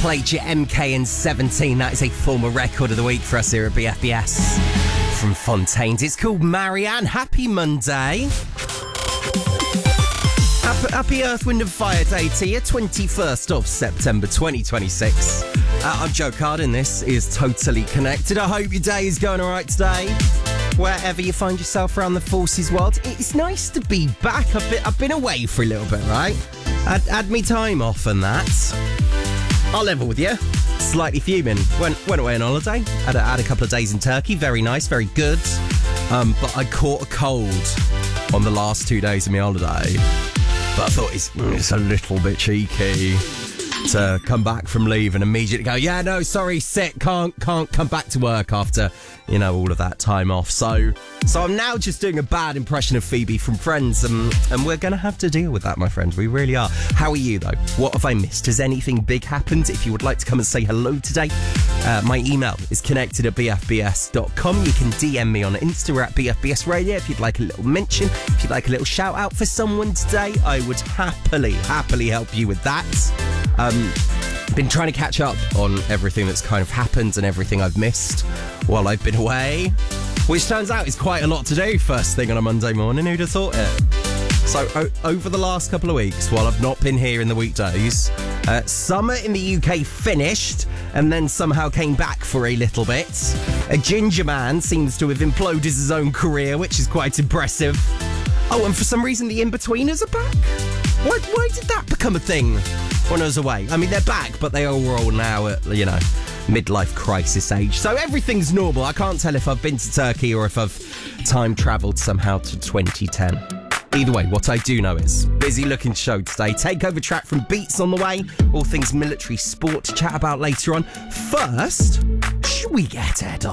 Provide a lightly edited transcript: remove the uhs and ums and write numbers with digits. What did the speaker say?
played you MKN17. That is a former record of the week for us here at BFBS. From Fontaines. It's called Marianne. Happy Monday. Happy Earth, Wind and Fire Day to you. 21st of September 2026. I'm Joe Cardin. This is Totally Connected. I hope your day is going all right today. Wherever you find yourself around the forces world, it's nice to be back. I've been away for a little bit, right? I'd had me time off and that. I'll level with you. Slightly fuming. Went away on holiday. Had a couple of days in Turkey. Very nice, very good. But I caught a cold on the last 2 days of my holiday. But I thought it's a little bit cheeky to come back from leave and immediately go, yeah, no, sorry, sick, can't come back to work after, all of that time off. So I'm now just doing a bad impression of Phoebe from Friends, and we're going to have to deal with that, my friend. We really are. How are you, though? What have I missed? Has anything big happened? If you would like to come and say hello today, my email is connected@bfbs.com. You can DM me on Insta at BFBS Radio if you'd like a little mention, if you'd like a little shout out for someone today. I would happily help you with that. Been trying to catch up on everything that's kind of happened and everything I've missed while I've been away, which turns out is quite a lot to do first thing on a Monday morning. Who'd have thought it? So over the last couple of weeks, while I've not been here in the weekdays, summer in the UK finished and then somehow came back for a little bit. A ginger man seems to have imploded his own career, which is quite impressive. Oh, and for some reason the In-Betweeners are back? Why did that become a thing when I was away? I mean, they're back, but they are all now at, midlife crisis age. So everything's normal. I can't tell if I've been to Turkey or if I've time travelled somehow to 2010. Either way, what I do know is busy looking show today. Takeover track from Beats on the way. All things military sport to chat about later on. First, should we get Ed on?